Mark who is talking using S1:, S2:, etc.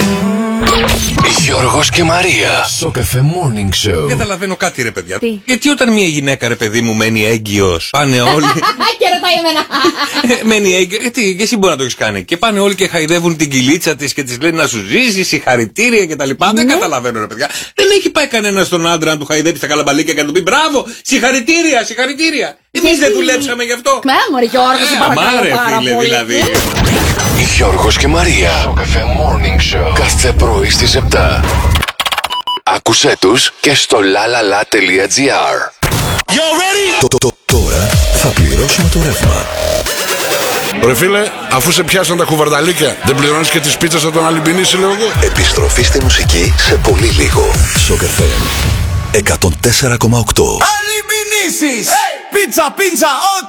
S1: Γιώργος και Μαρία. Στο Cafe Morning Show.
S2: Καταλαβαίνω κάτι, ρε παιδιά.
S3: Τι?
S2: Γιατί όταν μια γυναίκα, ρε παιδί μου, μένει έγκυος, πάνε όλοι.
S3: Και ρωτάει εμένα.
S2: Μένει έγκυος. Γιατί και εσύ μπορεί να το έχεις κάνει. Και πάνε όλοι και χαϊδεύουν την κυλίτσα της και της λένε να σου ζήσει, συγχαρητήρια κτλ. Δεν καταλαβαίνω, ρε παιδιά. Δεν έχει πάει κανένα στον άντρα να του χαϊδέψει τα καλαμπαλίκια και να του πει μπράβο, συγχαρητήρια, συγχαρητήρια. Εμείς δεν δουλέψαμε γι' αυτό.
S3: Μωρέ Γιώργο, σε παρακαλώ πάρα
S2: φίλε,
S3: πολύ.
S2: δηλαδή.
S1: Γιώργος και Μαρία. Στο Cafe Morning Show. Κάθε πρωί στις 7. Άκουσέ τους και στο lalala.gr. Τώρα θα πληρώσουμε το ρεύμα.
S4: Ρε φίλε, αφού σε πιάσαν τα κουβαρδαλίκια, δεν πληρώνεις και τις πίτσες να τον αλυμπινίσει, λέω εγώ.
S1: Επιστροφή στη μουσική σε πολύ λίγο. Στο Cafe 104,8.
S5: Αλυμπινίσεις! Πίτσα, πίτσα,